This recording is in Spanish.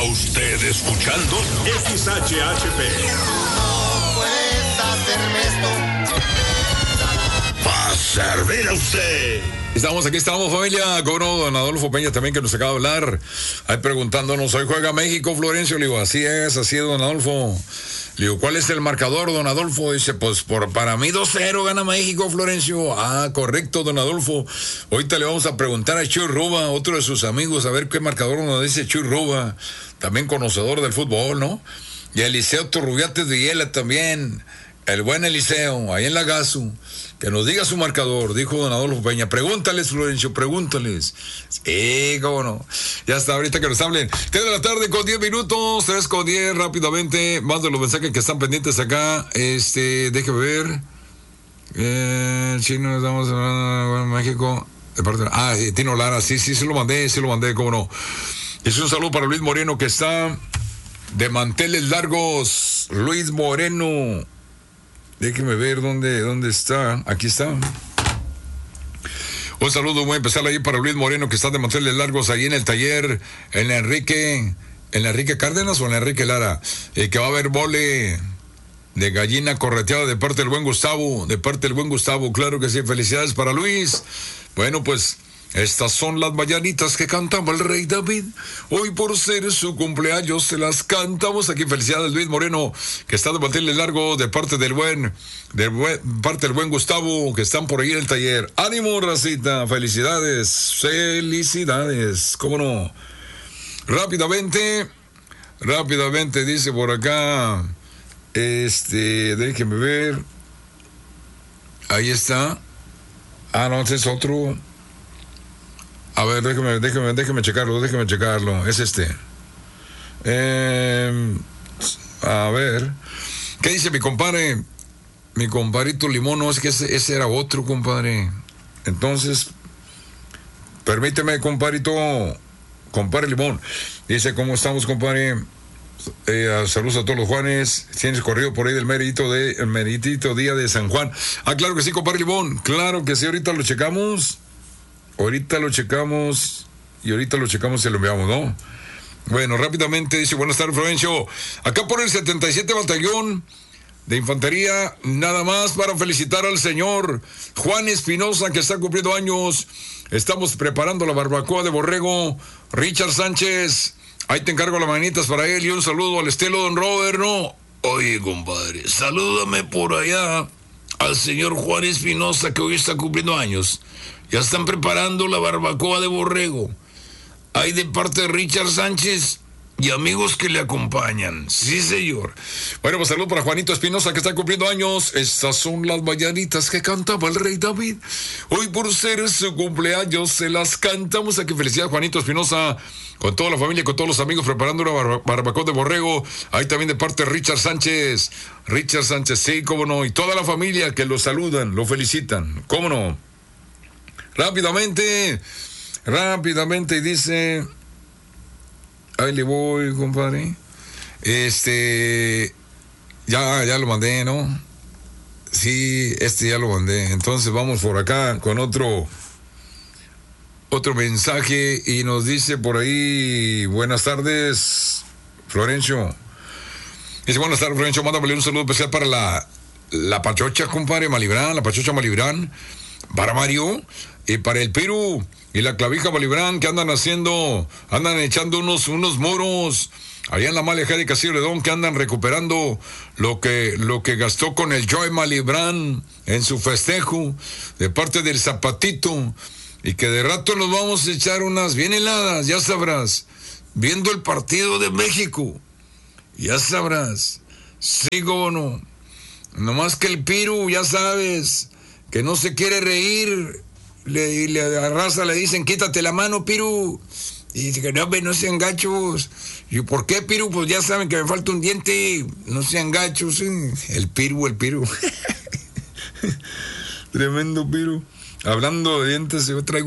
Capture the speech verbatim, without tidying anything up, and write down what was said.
usted escuchando X H H P. No puedes hacerme esto. Va a servir a usted. Estamos, aquí estamos, familia. Con don Adolfo Peña también, que nos acaba de hablar. Ahí preguntándonos, hoy juega México, Florencio. Le digo, así es, así es, don Adolfo. Le digo, ¿cuál es el marcador, don Adolfo? Dice, pues por para mí dos cero gana México, Florencio. Ah, correcto, don Adolfo. Ahorita le vamos a preguntar a Chuy Ruba, otro de sus amigos, a ver qué marcador nos dice Chuy Ruba, también conocedor del fútbol, ¿no? Y Eliseo Turrubiates de Hiela también, el buen Eliseo, ahí en la Gasu, que nos diga su marcador, dijo don Adolfo Peña. Pregúntales, Florencio, pregúntales. Sí, cómo no. Ya está, ahorita que nos hablen. tres de la tarde con diez minutos, tres con diez, rápidamente. Más de los mensajes que están pendientes acá. Este, déjeme ver. Eh, chino, estamos en México. De parte, ah, eh, Tino Lara, sí, sí, sí lo mandé, sí lo mandé, cómo no. Es un saludo para Luis Moreno, que está de manteles largos. Luis Moreno. Déjeme ver dónde, dónde está. Aquí está. Un saludo muy especial ahí para Luis Moreno, que está de manteles largos ahí en el taller, en Enrique, en Enrique Cárdenas o en Enrique Lara, eh, que va a haber vole de gallina correteada de parte del buen Gustavo, de parte del buen Gustavo, claro que sí. Felicidades para Luis. Bueno, pues estas son las mañanitas que cantaba el rey David. Hoy, por ser su cumpleaños, se las cantamos aquí. Felicidades, Luis Moreno, que está de mantenerle largo de parte del buen, de buen, parte del buen Gustavo, que están por ahí en el taller. ¡Ánimo, racita! ¡Felicidades! ¡Felicidades! ¿Cómo no? Rápidamente, rápidamente dice por acá, este, déjeme ver. Ahí está. Ah, no, ese es otro. A ver, déjeme, déjeme, déjeme checarlo, déjeme checarlo. Es este. Eh, a ver. ¿Qué dice mi compadre? Mi compadrito Limón, no, es que ese, ese era otro, compadre. Entonces, permíteme, compadrito, compadre Limón. Dice, ¿cómo estamos, compadre? Eh, saludos a todos los Juanes. Tienes corrido por ahí del meritito de, el meritito día de San Juan. Ah, claro que sí, compadre Limón. Claro que sí, ahorita lo checamos. Ahorita lo checamos y ahorita lo checamos y lo enviamos, ¿no? Bueno, rápidamente dice, buenas tardes, Florencio. Acá por el setenta y siete Batallón de Infantería, nada más para felicitar al señor Juan Espinosa, que está cumpliendo años. Estamos preparando la barbacoa de borrego. Richard Sánchez, ahí te encargo las manitas para él y un saludo al estilo don Robert, ¿no? Oye, compadre, salúdame por allá al señor Juan Espinosa, que hoy está cumpliendo años. Ya están preparando la barbacoa de borrego. Hay de parte de Richard Sánchez y amigos que le acompañan. Sí, señor. Bueno, pues salud para Juanito Espinosa, que está cumpliendo años. Estas son las mañanitas que cantaba el rey David. Hoy, por ser su cumpleaños, se las cantamos. Aquí felicidad, Juanito Espinosa, con toda la familia, con todos los amigos, preparando una barba- barbacoa de borrego. Ahí también de parte de Richard Sánchez. Richard Sánchez, sí, cómo no. Y toda la familia que lo saludan, lo felicitan. Cómo no. Rápidamente, rápidamente, dice, ahí le voy, compadre. Este, ya, ya lo mandé, ¿no? Sí, este ya lo mandé. Entonces vamos por acá con otro, otro mensaje y nos dice por ahí, buenas tardes, Florencio. Dice, buenas tardes, Florencio, mándame un saludo especial para la, la Pachocha, compadre, Malibrán, la Pachocha Malibrán, para Mario. Y para el Piru y la Clavija Malibrán, que andan haciendo, andan echando unos, unos muros allá en la Malejera de Castillo Redón, que andan recuperando lo que, lo que gastó con el Joy Malibrán en su festejo, de parte del Zapatito, y que de rato nos vamos a echar unas bien heladas, ya sabrás, viendo el partido de México, ya sabrás, sigo o no, nomás que el Piru, ya sabes, que no se quiere reír. Le, le a raza le dicen, quítate la mano, Piru. Y dice que no, no sean gachos. Y ¿por qué, Piru? Pues ya saben que me falta un diente. No sean gachos. ¿eh? El Piru, el Piru. Tremendo Piru. Hablando de dientes, yo traigo